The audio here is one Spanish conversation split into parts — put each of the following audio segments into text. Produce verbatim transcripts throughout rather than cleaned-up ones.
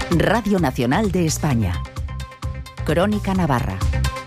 Radio Nacional de España. Crónica Navarra.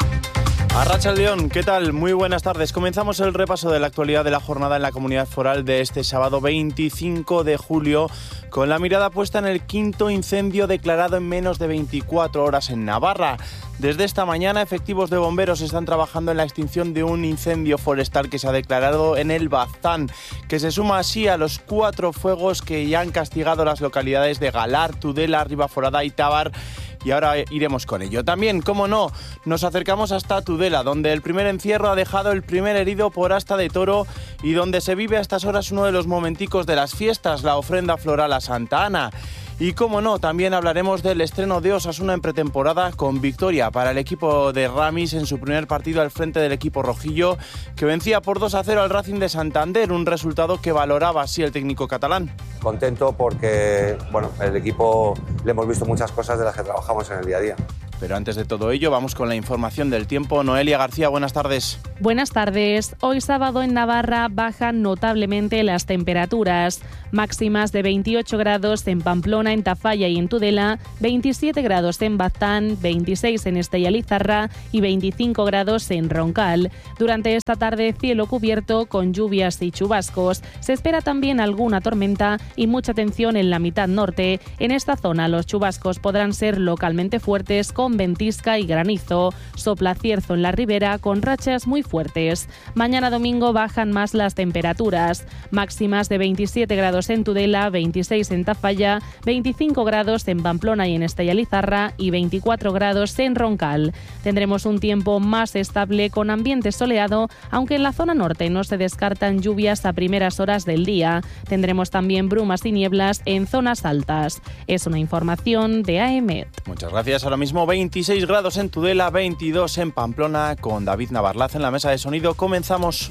Arratsaldeon, ¿qué tal? Muy buenas tardes. Comenzamos el repaso de la actualidad de la jornada en la Comunidad Foral de este sábado veinticinco de julio, con la mirada puesta en el quinto incendio declarado en menos de veinticuatro horas en Navarra. Desde esta mañana, efectivos de bomberos están trabajando en la extinción de un incendio forestal que se ha declarado en el Baztán, que se suma así a los cuatro fuegos que ya han castigado las localidades de Galar, Tudela, Ribaforada y Tábar. Y ahora iremos con ello. También, como no, nos acercamos hasta Tudela, donde el primer encierro ha dejado el primer herido por asta de toro y donde se vive a estas horas uno de los momenticos de las fiestas, la ofrenda floral a Santa Ana. Y como no, también hablaremos del estreno de Osasuna en pretemporada con victoria para el equipo de Ramis en su primer partido al frente del equipo rojillo, que vencía por dos a cero al Racing de Santander, un resultado que valoraba así el técnico catalán. Contento porque, bueno, el equipo le hemos visto muchas cosas de las que trabajamos en el día a día. Pero antes de todo ello, vamos con la información del tiempo. Noelia García, buenas tardes. Buenas tardes. Hoy sábado en Navarra bajan notablemente las temperaturas. Máximas de veintiocho grados en Pamplona, en Tafalla y en Tudela, veintisiete grados en Baztán, veintiséis en Estella Lizarra y veinticinco grados en Roncal. Durante esta tarde, cielo cubierto con lluvias y chubascos. Se espera también alguna tormenta y mucha tensión en la mitad norte. En esta zona los chubascos podrán ser localmente fuertes con ventisca y granizo. Sopla cierzo en la ribera con rachas muy fuertes. Mañana domingo bajan más las temperaturas. Máximas de veintisiete grados en Tudela, veintiséis en Tafalla, veinticinco grados en Pamplona y en Estella Lizarra y veinticuatro grados en Roncal. Tendremos un tiempo más estable con ambiente soleado, aunque en la zona norte no se descartan lluvias a primeras horas del día. Tendremos también brumas y nieblas en zonas altas. Es una información de A E M E T. Muchas gracias. Ahora mismo veintiséis grados en Tudela, veintidós en Pamplona. Con David Navarlaz en la mesa de sonido comenzamos.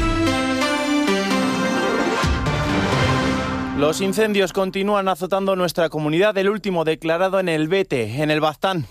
Los incendios continúan azotando nuestra comunidad, el último declarado en el Bete, en el Baztán.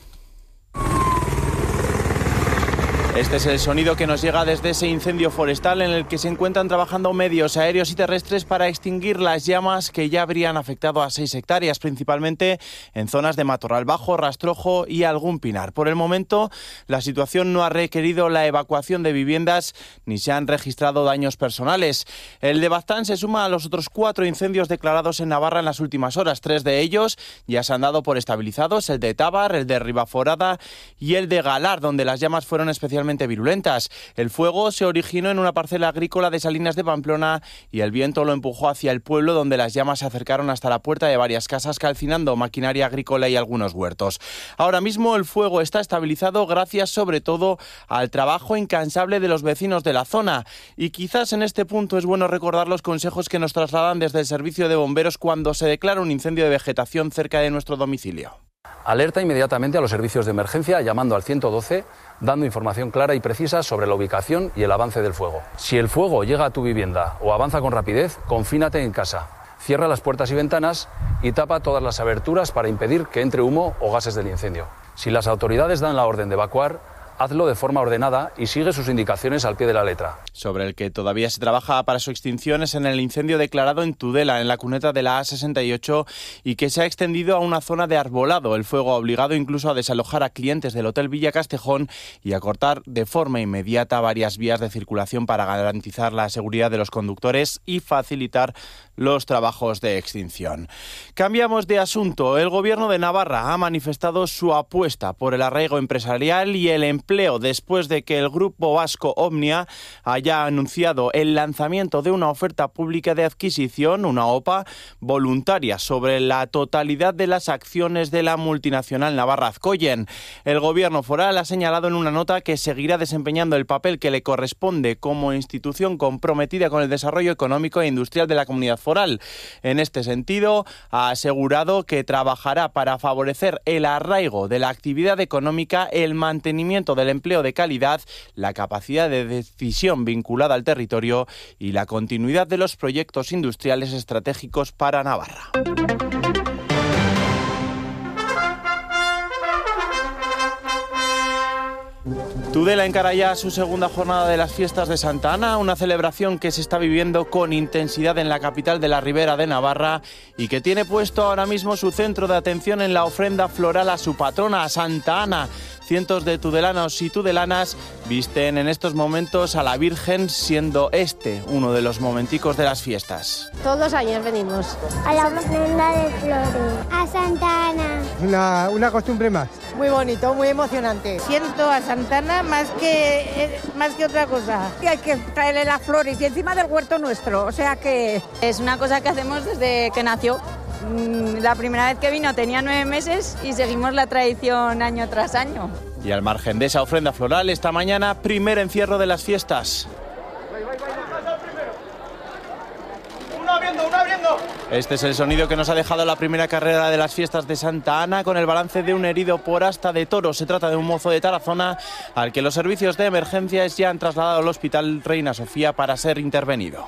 Este es el sonido que nos llega desde ese incendio forestal en el que se encuentran trabajando medios aéreos y terrestres para extinguir las llamas que ya habrían afectado a seis hectáreas, principalmente en zonas de matorral bajo, rastrojo y algún pinar. Por el momento, la situación no ha requerido la evacuación de viviendas ni se han registrado daños personales. El de Baztán se suma a los otros cuatro incendios declarados en Navarra en las últimas horas. Tres de ellos ya se han dado por estabilizados, el de Tábar, el de Ribaforada y el de Galar, donde las llamas fueron especialmente virulentas. El fuego se originó en una parcela agrícola de Salinas de Pamplona y el viento lo empujó hacia el pueblo, donde las llamas se acercaron hasta la puerta de varias casas, calcinando maquinaria agrícola y algunos huertos. Ahora mismo el fuego está estabilizado gracias sobre todo al trabajo incansable de los vecinos de la zona, y quizás en este punto es bueno recordar los consejos que nos trasladan desde el servicio de bomberos cuando se declara un incendio de vegetación cerca de nuestro domicilio. Alerta inmediatamente a los servicios de emergencia llamando al ciento doce, dando información clara y precisa sobre la ubicación y el avance del fuego. Si el fuego llega a tu vivienda o avanza con rapidez, confínate en casa. Cierra las puertas y ventanas y tapa todas las aberturas para impedir que entre humo o gases del incendio. Si las autoridades dan la orden de evacuar, hazlo de forma ordenada y sigue sus indicaciones al pie de la letra. Sobre el que todavía se trabaja para su extinción es en el incendio declarado en Tudela, en la cuneta de la A sesenta y ocho, y que se ha extendido a una zona de arbolado. El fuego ha obligado incluso a desalojar a clientes del Hotel Villa Castejón y a cortar de forma inmediata varias vías de circulación para garantizar la seguridad de los conductores y facilitar los trabajos de extinción. Cambiamos de asunto. El Gobierno de Navarra ha manifestado su apuesta por el arraigo empresarial y el empleo después de que el grupo vasco Omnia haya anunciado el lanzamiento de una oferta pública de adquisición, una O P A, voluntaria sobre la totalidad de las acciones de la multinacional Navarra Azcoyen. El Gobierno foral ha señalado en una nota que seguirá desempeñando el papel que le corresponde como institución comprometida con el desarrollo económico e industrial de la comunidad foral. En este sentido, ha asegurado que trabajará para favorecer el arraigo de la actividad económica, el mantenimiento del empleo de calidad, la capacidad de decisión vinculada al territorio y la continuidad de los proyectos industriales estratégicos para Navarra. Tudela encara ya su segunda jornada de las fiestas de Santa Ana, una celebración que se está viviendo con intensidad en la capital de la Ribera de Navarra y que tiene puesto ahora mismo su centro de atención en la ofrenda floral a su patrona, a Santa Ana. Cientos de tudelanos y tudelanas visten en estos momentos a la Virgen, siendo este uno de los momenticos de las fiestas. Todos los años venimos. A la ofrenda de flores, a Santa Ana. Una, una costumbre más. Muy bonito, muy emocionante. Siento a Santa Ana más que, más que otra cosa. Y hay que traerle las flores y encima del huerto nuestro, o sea que... Es una cosa que hacemos desde que nació. La primera vez que vino tenía nueve meses y seguimos la tradición año tras año. Y al margen de esa ofrenda floral, esta mañana, primer encierro de las fiestas. ¡Uno abriendo, uno abriendo! Este es el sonido que nos ha dejado la primera carrera de las fiestas de Santa Ana, con el balance de un herido por asta de toro. Se trata de un mozo de Tarazona al que los servicios de emergencias ya han trasladado al Hospital Reina Sofía para ser intervenido.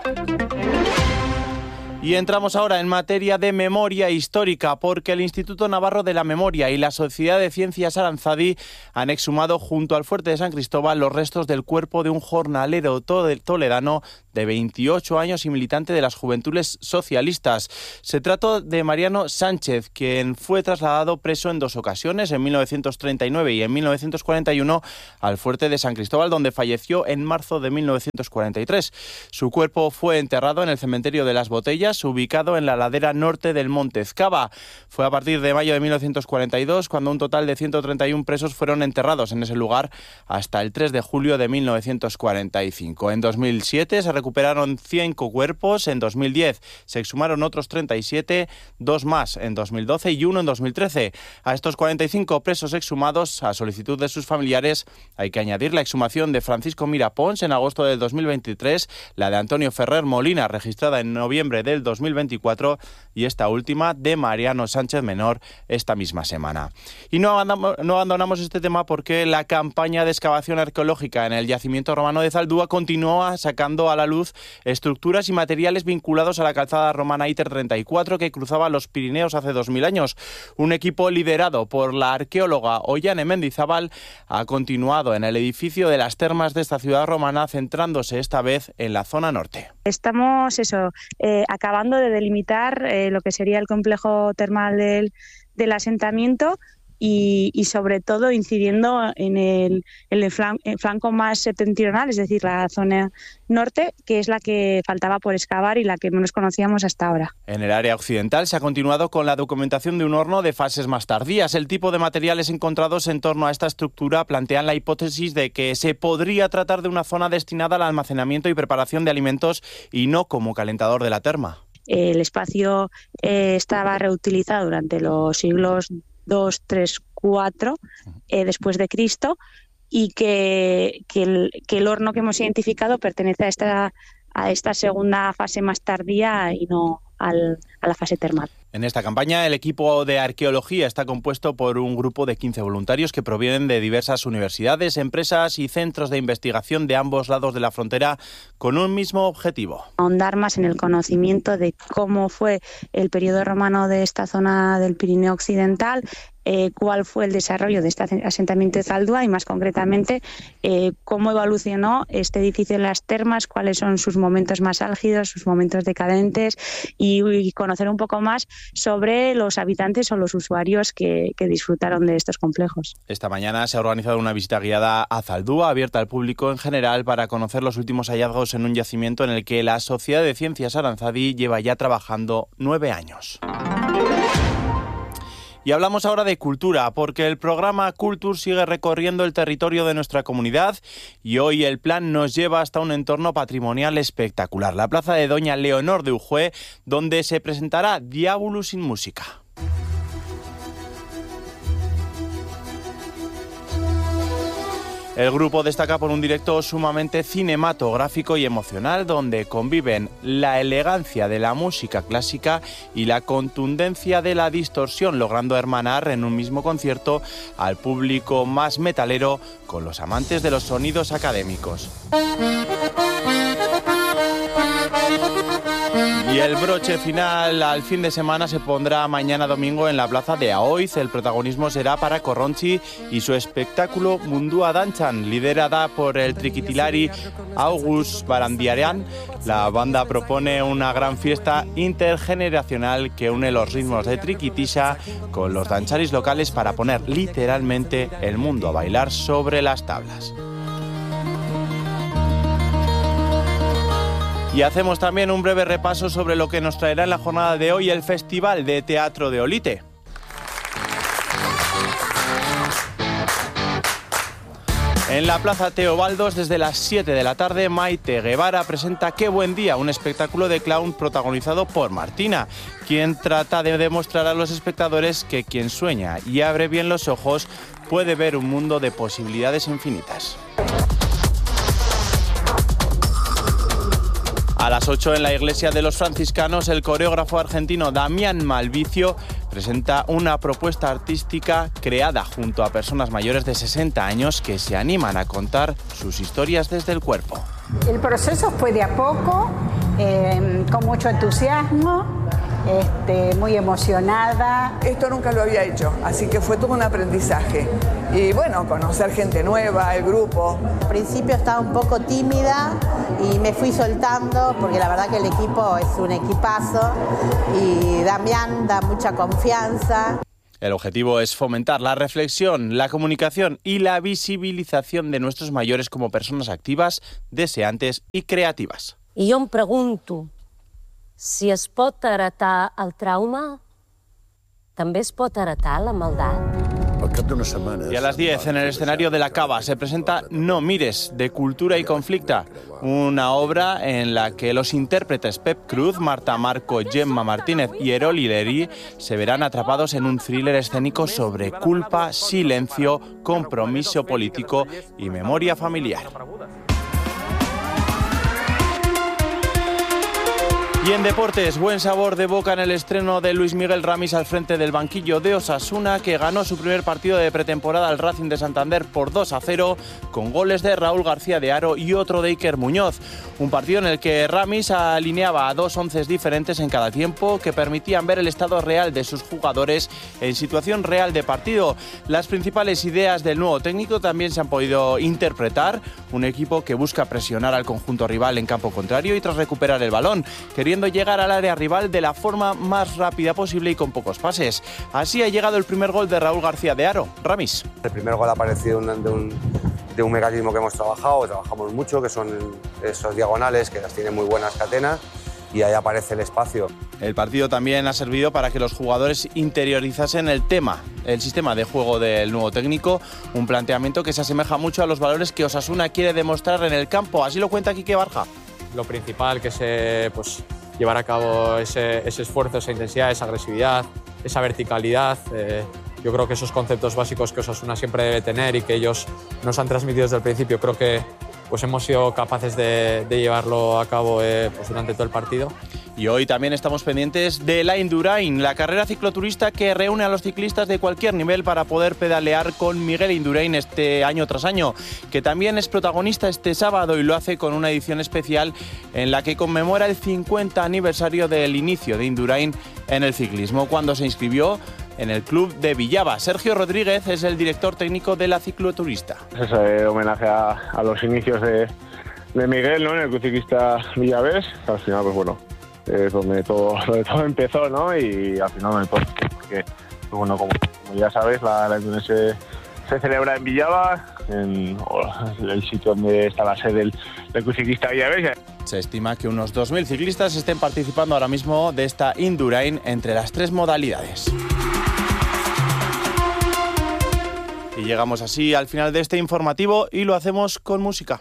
Y entramos ahora en materia de memoria histórica, porque el Instituto Navarro de la Memoria y la Sociedad de Ciencias Aranzadi han exhumado junto al Fuerte de San Cristóbal los restos del cuerpo de un jornalero toledano de veintiocho años y militante de las Juventudes Socialistas. Se trata de Mariano Sánchez, quien fue trasladado preso en dos ocasiones, en mil novecientos treinta y nueve y en mil novecientos cuarenta y uno, al Fuerte de San Cristóbal, donde falleció en marzo de mil novecientos cuarenta y tres. Su cuerpo fue enterrado en el cementerio de Las Botellas, ubicado en la ladera norte del Monte Ezcaba. Fue a partir de mayo de mil novecientos cuarenta y dos cuando un total de ciento treinta y uno presos fueron enterrados en ese lugar hasta el tres de julio de mil novecientos cuarenta y cinco. En dos mil siete se recuperaron cinco cuerpos, en dos mil diez se exhumaron otros treinta y siete, dos más en dos mil doce y uno en dos mil trece. A estos cuarenta y cinco presos exhumados, a solicitud de sus familiares, hay que añadir la exhumación de Francisco Mira Pons en agosto del dos mil veintitrés, la de Antonio Ferrer Molina, registrada en noviembre del dos mil veinticuatro, y esta última de Mariano Sánchez Menor esta misma semana. Y no abandonamos, no abandonamos este tema porque la campaña de excavación arqueológica en el yacimiento romano de Zaldúa continúa sacando a la luz estructuras y materiales vinculados a la calzada romana Iter treinta y cuatro que cruzaba los Pirineos hace dos mil años. Un equipo liderado por la arqueóloga Ollane Mendizábal ha continuado en el edificio de las termas de esta ciudad romana, centrándose esta vez en la zona norte. Estamos eso, eh, acabando de delimitar eh, lo que sería el complejo termal del, del asentamiento y, y sobre todo incidiendo en el, en el flan, en flanco más septentrional, es decir, la zona norte, que es la que faltaba por excavar y la que menos conocíamos hasta ahora. En el área occidental se ha continuado con la documentación de un horno de fases más tardías. El tipo de materiales encontrados en torno a esta estructura plantean la hipótesis de que se podría tratar de una zona destinada al almacenamiento y preparación de alimentos y no como calentador de la terma. El espacio eh, estaba reutilizado durante los siglos dos, tres, cuatro eh, después de Cristo, y que, que, el, que el horno que hemos identificado pertenece a esta, a esta segunda fase más tardía y no al, a la fase termal. En esta campaña, el equipo de arqueología está compuesto por un grupo de quince voluntarios que provienen de diversas universidades, empresas y centros de investigación de ambos lados de la frontera con un mismo objetivo. Ahondar más en el conocimiento de cómo fue el periodo romano de esta zona del Pirineo Occidental, eh, cuál fue el desarrollo de este asentamiento de Zaldúa y más concretamente eh, cómo evolucionó este edificio en las termas, cuáles son sus momentos más álgidos, sus momentos decadentes y, y conocer un poco más sobre los habitantes o los usuarios que, que disfrutaron de estos complejos. Esta mañana se ha organizado una visita guiada a Zaldúa, abierta al público en general, para conocer los últimos hallazgos en un yacimiento en el que la Sociedad de Ciencias Aranzadi lleva ya trabajando nueve años. Y hablamos ahora de cultura, porque el programa Cultur sigue recorriendo el territorio de nuestra comunidad y hoy el plan nos lleva hasta un entorno patrimonial espectacular, la plaza de Doña Leonor de Ujue, donde se presentará Diabulu sin música. El grupo destaca por un directo sumamente cinematográfico y emocional, donde conviven la elegancia de la música clásica y la contundencia de la distorsión, logrando hermanar en un mismo concierto al público más metalero con los amantes de los sonidos académicos. Y el broche final al fin de semana se pondrá mañana domingo en la plaza de Aoiz. El protagonismo será para Corronchi y su espectáculo Mundua Danchan, liderada por el triquitilari August Barandiaran. La banda propone una gran fiesta intergeneracional que une los ritmos de triquitisha con los dancharis locales para poner literalmente el mundo a bailar sobre las tablas. Y hacemos también un breve repaso sobre lo que nos traerá en la jornada de hoy el Festival de Teatro de Olite. En la Plaza Teobaldos, desde las siete de la tarde, Maite Guevara presenta Qué buen día, un espectáculo de clown protagonizado por Martina, quien trata de demostrar a los espectadores que quien sueña y abre bien los ojos puede ver un mundo de posibilidades infinitas. A las ocho en la iglesia de los franciscanos, el coreógrafo argentino Damián Malvicio presenta una propuesta artística creada junto a personas mayores de sesenta años que se animan a contar sus historias desde el cuerpo. El proceso fue de a poco, eh, con mucho entusiasmo, este, muy emocionada. Esto nunca lo había hecho, así que fue todo un aprendizaje. Y bueno, conocer gente nueva, el grupo. Al principio estaba un poco tímida y me fui soltando porque la verdad que el equipo es un equipazo y Damián da mucha confianza. El objetivo es fomentar la reflexión, la comunicación y la visibilización de nuestros mayores como personas activas, deseantes i creatives. I jo em pregunto si es pot heretar el trauma, també es pot heretar la maldat. Y a las diez, en el escenario de la Cava, se presenta No mires, de Cultura y Conflicta, una obra en la que los intérpretes Pep Cruz, Marta Marco, Gemma Martínez y Eroli Leri se verán atrapados en un thriller escénico sobre culpa, silencio, compromiso político y memoria familiar. Y en deportes, buen sabor de boca en el estreno de Luis Miguel Ramis al frente del banquillo de Osasuna, que ganó su primer partido de pretemporada al Racing de Santander por dos a cero, con goles de Raúl García de Haro y otro de Iker Muñoz. Un partido en el que Ramis alineaba a dos onces diferentes en cada tiempo, que permitían ver el estado real de sus jugadores en situación real de partido. Las principales ideas del nuevo técnico también se han podido interpretar. Un equipo que busca presionar al conjunto rival en campo contrario y tras recuperar el balón, queriendo llegar al área rival de la forma más rápida posible y con pocos pases. Así ha llegado el primer gol de Raúl García de Haro. Ramis. El primer gol ha aparecido de un, de un mecanismo que hemos trabajado, trabajamos mucho, que son esos diagonales que las tienen muy buenas catenas, y ahí aparece el espacio. El partido también ha servido para que los jugadores interiorizasen el tema, el sistema de juego del nuevo técnico, un planteamiento que se asemeja mucho a los valores que Osasuna quiere demostrar en el campo. Así lo cuenta Quique Barja. Lo principal que se pues llevar a cabo ese, ese esfuerzo, esa intensidad, esa agresividad, esa verticalidad. Eh, yo creo que esos conceptos básicos que Osasuna siempre debe tener y que ellos nos han transmitido desde el principio, creo que pues hemos sido capaces de, de llevarlo a cabo eh, pues durante todo el partido. Y hoy también estamos pendientes de la Indurain, la carrera cicloturista que reúne a los ciclistas de cualquier nivel para poder pedalear con Miguel Indurain este año tras año, que también es protagonista este sábado y lo hace con una edición especial en la que conmemora el cincuenta aniversario del inicio de Indurain en el ciclismo, cuando se inscribió en el club de Villaba. Sergio Rodríguez es el director técnico de la cicloturista. Es eh, homenaje a, a los inicios de, de Miguel, ¿no?, en el club ciclista Villavés, que al final, pues bueno, es donde todo, donde todo empezó, ¿no? Y al final donde todo, porque, pues bueno, como, como ya sabes, la, la Indurain se, se celebra en Villaba, en el sitio donde está la sede del, del club ciclista Villavés. Se estima que unos dos mil ciclistas estén participando ahora mismo de esta Indurain entre las tres modalidades. Y llegamos así al final de este informativo y lo hacemos con música.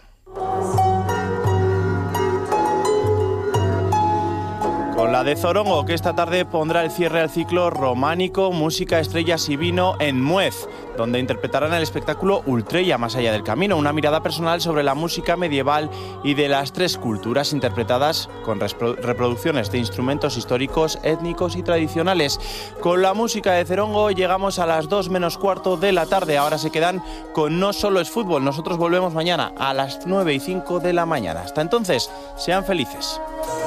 Con la de Zorongo, que esta tarde pondrá el cierre al ciclo románico Música, Estrellas y Vino en Muez, donde interpretarán el espectáculo Ultrella, más allá del camino, una mirada personal sobre la música medieval y de las tres culturas interpretadas con reproducciones de instrumentos históricos, étnicos y tradicionales. Con la música de Zorongo llegamos a las dos menos cuarto de la tarde. Ahora se quedan con No Solo es Fútbol. Nosotros volvemos mañana a las nueve y cinco de la mañana. Hasta entonces, sean felices.